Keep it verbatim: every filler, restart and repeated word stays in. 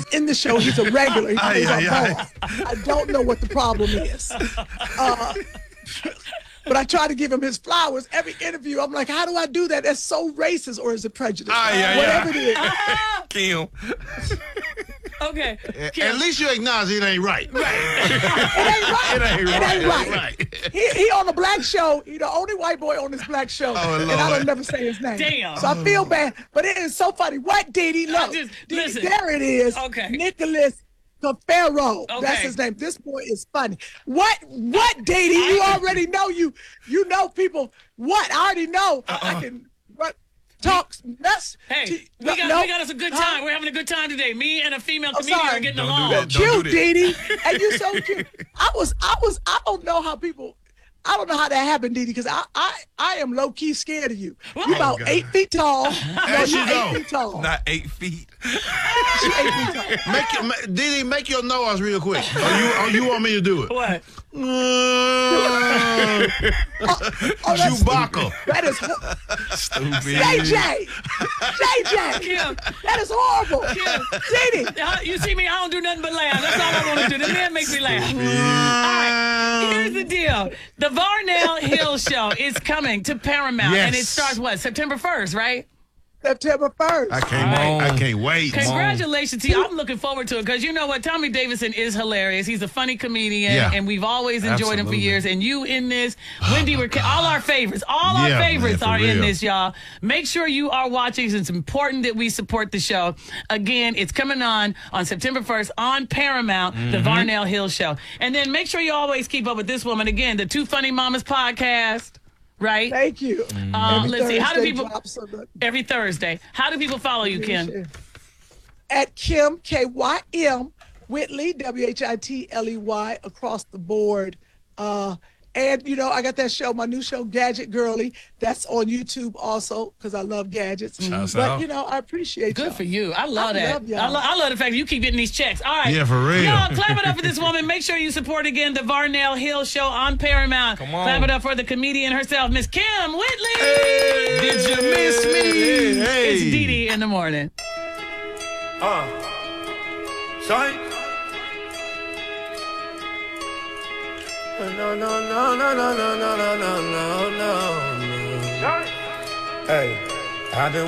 in the show. He's a regular. He plays Aye, our aye, boss. I don't know what the problem is. Uh, but I try to give him his flowers every interview. I'm like, how do I do that? That's so racist, or is it prejudice? Aye, aye, Whatever aye. it is. Kim. Okay. At Kim. least you acknowledge it ain't right. It ain't right. It ain't It right. ain't It right. ain't right. He, he on the black show. He the only white boy on this black show. Oh, and I Lord. don't never say his name. Damn. So I feel bad. But it is so funny. What did he know? just- Didi, listen. there it is. Okay. Nicholas Cafaro. That's Okay. his name. This boy is funny. What, what, Didi? You already know you. You know people. What? I already know. I can what, talk nuts. Hey, to- we got no. we got us a good Huh? time. We're having a good time today. Me and a female I'm comedian sorry. are getting Don't do along. that. Don't Cute, do Didi. And you so cute. I was, I was, I don't know how people, I don't know how that happened, Didi, because I, I, I am low key scared of you. You about God. eight feet tall. No, There you she eight go. feet tall. Not eight feet. She eight feet tall. Make your, ma- Didi, make your nose real quick. Or you, or you want me to do it? What? Uh, Oh, that's, Chewbacca. that is Stupid. J J. J J. Kim. That is horrible. Didi. Uh, You see me, I don't do nothing but laugh. That's all I want to do. The man makes me laugh. All right, here's the deal. The Varnell Hill Show is coming to Paramount, and it Yes. starts, what, September first, right? September first. I can't Come wait. I on. can't wait. Congratulations to you. I'm looking forward to it because you know what? Tommy Davidson is hilarious. He's a funny comedian, Yeah. and we've always enjoyed him for Absolutely. years. And you in this, Wendy, we're all our favorites. All our Yeah, man, favorites for are in real. this, y'all. Make sure you are watching. It's important that we support the show. Again, it's coming on on September first on Paramount, the Varnell Hill Show. And then make sure you always keep up with this woman. Again, the Two Funny Mamas podcast, right? Thank you. Uh, Every let's see. How do Thursday people drops on the- every Thursday? How do people follow you, Ken? At Kim, K Y M, Whitley, W H I T L E Y, across the board. Uh, and, you know, I got that show, my new show, Gadget Girly. That's on YouTube also, because I love gadgets. Shouts but, out. you know, I appreciate Good y'all. for you. I love I that. love y'all. I, lo- I love the fact that you keep getting these checks. All right. Yeah, for real. Y'all, clap it up for this woman. Make sure you support again the Varnell Hill Show on Paramount. Come on. Clap it up for the comedian herself, Miss Kim Whitley. Did you miss me? Hey. It's Dee Dee in the morning. Uh, sorry. No, no, no, no, no, no, no, no, no, no, no. Hey, I've been